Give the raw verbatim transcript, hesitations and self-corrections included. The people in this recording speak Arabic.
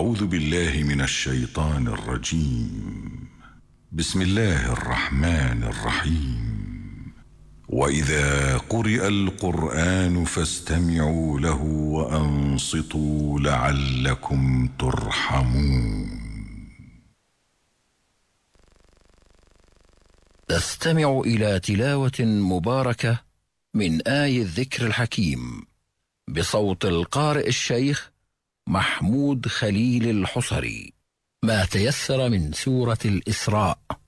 أعوذ بالله من الشيطان الرجيم. بسم الله الرحمن الرحيم. وإذا قرئ القرآن فاستمعوا له وأنصتوا لعلكم ترحمون. نستمع إلى تلاوة مباركة من آي الذكر الحكيم بصوت القارئ الشيخ محمود خليل الحصري، ما تيسر من سورة الإسراء.